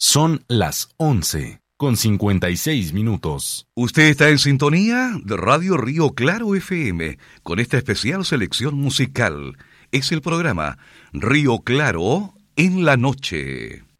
Son las 11:56. Usted está en sintonía de Radio Río Claro FM con esta especial selección musical. Es el programa Río Claro en la noche.